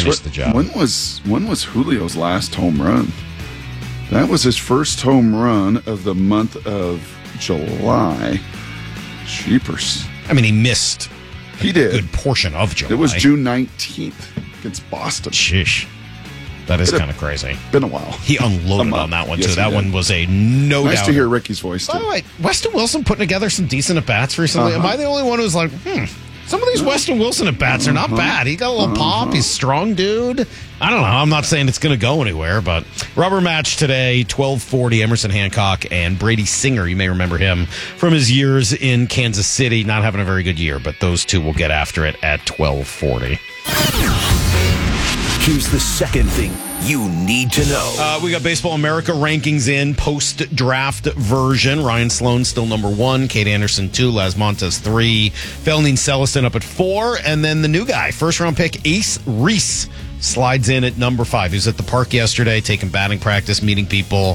finish the job. When was Julio's last home run? That was his first home run of the month of July. Jeepers. I mean, he missed He did. a good portion of July. It was June 19th against Boston. Sheesh. That is kind of crazy. Been a while. He unloaded on that one, Yes, too. he That did. one was a no doubt. Nice to hear Ricky's voice, too. By the way, Weston Wilson putting together some decent at-bats recently. Am I the only one who's like, some of these Weston Wilson at-bats are not bad. He got a little pop. He's a strong dude. I don't know. I'm not saying it's going to go anywhere, but rubber match today, 12:40, Emerson Hancock and Brady Singer. You may remember him from his years in Kansas City. Not having a very good year, but those two will get after it at 12:40. Here's the second thing you need to know. We got Baseball America rankings in, post-draft version. Ryan Sloan still number 1, Kate Anderson 2, Las Montes 3, Felning Celestin up at 4, and then the new guy, first-round pick Ace Reese, slides in at number 5. He was at the park yesterday, taking batting practice, meeting people.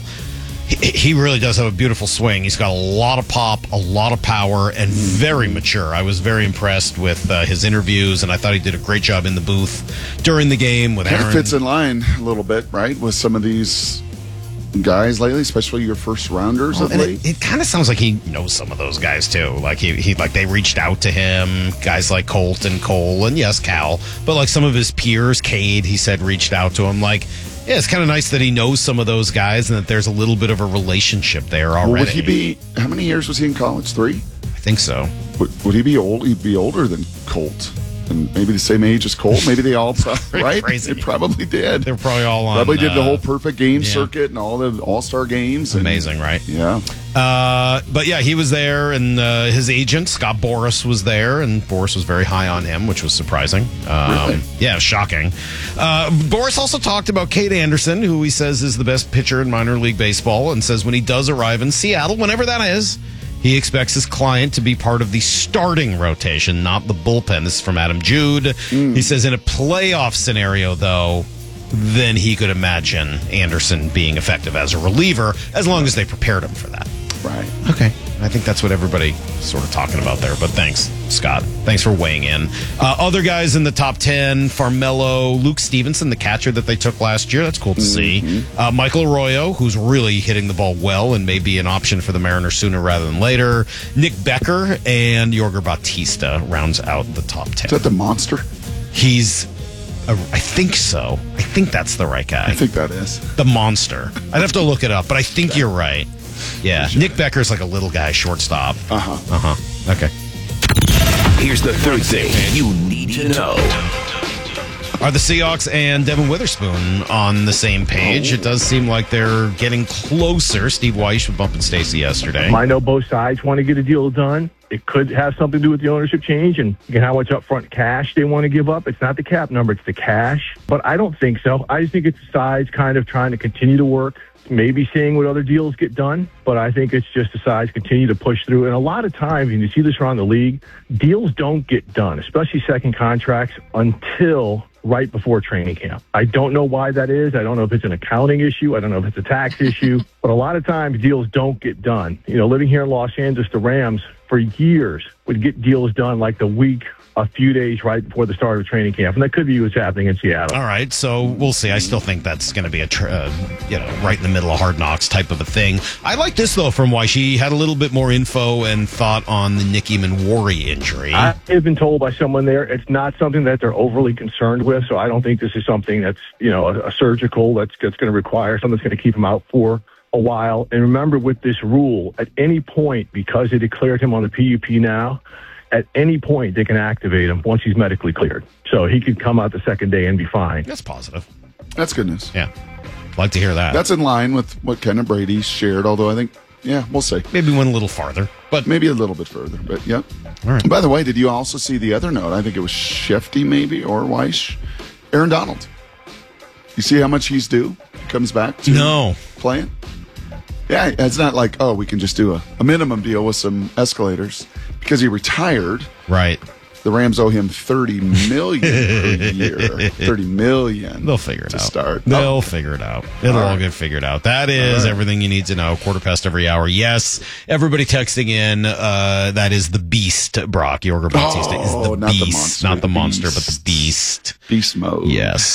He really does have a beautiful swing. He's got a lot of pop, a lot of power, and very mature. I was very impressed with his interviews, and I thought he did a great job in the booth during the game with Kind Aaron. of fits in line a little bit, right, with some of these guys lately, especially your first rounders of And late. it kind of sounds like he knows some of those guys too. Like he like they reached out to him. Guys like Colt and Cole and yes, Cal, but like some of his peers, Cade, he said reached out to him. Like, yeah, it's kind of nice that he knows some of those guys and that there's a little bit of a relationship there already. Well, would he be? How many years was he in college? 3. I think so. Would he be old? He'd be older than Colt, and maybe the same age as Colt. Maybe they all, right? crazy. They probably did. They're probably all on. Probably did the whole perfect game yeah. circuit and all the All-Star games. And, Amazing, right? Yeah. But yeah, he was there, and his agent Scott Boras was there, and Boras was very high on him, which was surprising. Really? Yeah, shocking. Boras also talked about Kate Anderson, who he says is the best pitcher in minor league baseball, and says when he does arrive in Seattle, whenever that is, he expects his client to be part of the starting rotation, not the bullpen. This is from Adam Jude. He says in a playoff scenario, though, then he could imagine Anderson being effective as a reliever, as long as they prepared him for that. Right. Okay. I think that's what everybody sort of talking about there. But thanks, Scott. Thanks for weighing in. Other guys in the top 10, Farmelo, Luke Stevenson, the catcher that they took last year. That's cool to see. Michael Arroyo, who's really hitting the ball well and may be an option for the Mariners sooner rather than later. Nick Becker and Yorger Bautista rounds out the top 10. Is that the monster? He's... I think so. I think that's the right guy. I think that is. The monster. I'd have to look it up, but I think you're right. Yeah. Nick Becker's like a little guy, shortstop. Okay. Here's the third thing you need to know. Are the Seahawks and Devin Witherspoon on the same page? It does seem like they're getting closer. Steve Weish was bumping Stacy yesterday. I know both sides want to get a deal done. It could have something to do with the ownership change and how much upfront cash they want to give up. It's not the cap number, it's the cash. But I don't think so. I just think it's the sides kind of trying to continue to work, maybe seeing what other deals get done. But I think it's just the sides continue to push through. And a lot of times, and you see this around the league, deals don't get done, especially second contracts, until right before training camp. I don't know why that is. I don't know if it's an accounting issue. I don't know if it's a tax issue. But a lot of times deals don't get done. You know, living here in Los Angeles, the Rams for years would get deals done like the week, a few days right before the start of training camp. And that could be what's happening in Seattle. All right, so we'll see. I still think that's going to be a, right in the middle of Hard Knocks type of a thing. I like this, though, from why she had a little bit more info and thought on the Nicky Manwari injury. I have been told by someone there it's not something that they're overly concerned with, so I don't think this is something that's, a surgical that's going to require something that's going to keep him out for a while. And remember, with this rule, at any point, because they declared him on the PUP now, at any point they can activate him once he's medically cleared. So he could come out the second day and be fine. That's positive. That's good news. Yeah. Like to hear that. That's in line with what Ken and Brady shared, although I think, we'll see. Maybe went a little farther, but maybe a little bit further, but yeah. All right. By the way, did you also see the other note? I think it was Shefty maybe, or Weish. Aaron Donald. You see how much he's due? He comes back to playing? Yeah, it's not like, we can just do a minimum deal with some escalators. Because he retired. Right. The Rams owe him $30 million per year. $30 million. They'll figure it to out. Start. They'll figure it out. It'll all get figured out. That is everything you need to know. Quarter past every hour. Yes. Everybody texting in. That is the beast, Brock. Yorger Bautista is the not beast. the monster. Not the monster, but the beast. Beast mode. Yes.